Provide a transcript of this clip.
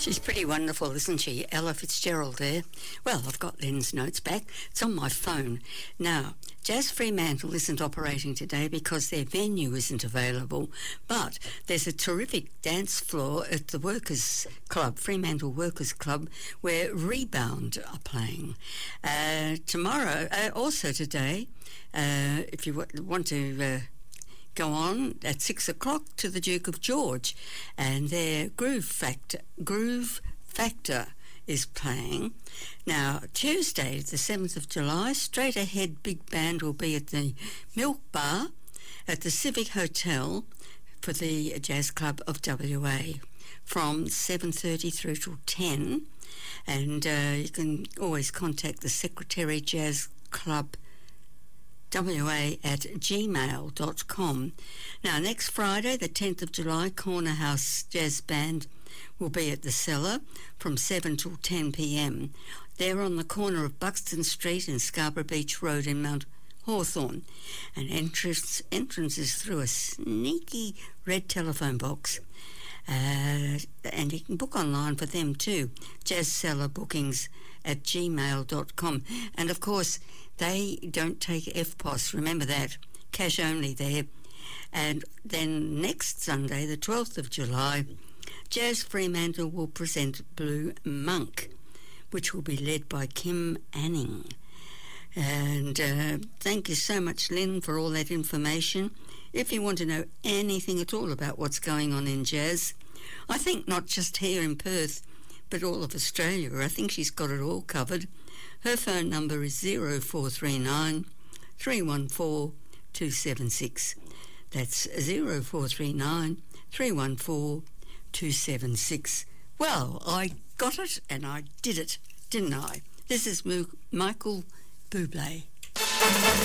She's pretty wonderful, isn't she? Ella Fitzgerald there. Well, I've got Lynn's notes back. It's on my phone. Now, Jazz Fremantle isn't operating today because their venue isn't available, but there's a terrific dance floor at the Workers' Club, Fremantle Workers' Club, where Rebound are playing. Tomorrow, also today, if you want to... go on at 6 o'clock to the Duke of George, and their Groove Factor is playing. Now, Tuesday, the 7th of July, Straight Ahead Big Band will be at the Milk Bar at the Civic Hotel for the Jazz Club of WA from 7:30 through till 10, and you can always contact the Secretary Jazz Club wa@gmail.com. Now, next Friday, the 10th of July, Corner House Jazz Band will be at the Cellar from 7 till 10 p.m. They're on the corner of Buxton Street and Scarborough Beach Road in Mount Hawthorn. And entrance is through a sneaky red telephone box. And you can book online for them too, jazzcellarbookings@gmail.com. And of course, they don't take FPOS, remember that, cash only there. And then next Sunday, the 12th of July, Jazz Fremantle will present Blue Monk, which will be led by Kim Anning. And thank you so much, Lynn, for all that information. If you want to know anything at all about what's going on in jazz, I think not just here in Perth, but all of Australia, I think she's got it all covered. Her phone number is 0439 314 276. That's 0439 314 276. Well, I got it and I did it, didn't I? This is Michael Bublé.